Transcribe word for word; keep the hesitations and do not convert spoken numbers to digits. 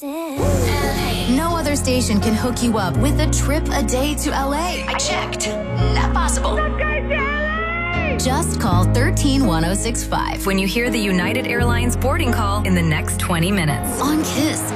No other station can hook you up with a trip a day to L A. I checked. Not possible. Just call one three one oh six five When you hear the United Airlines boarding call in the next twenty minutes. on Kiss.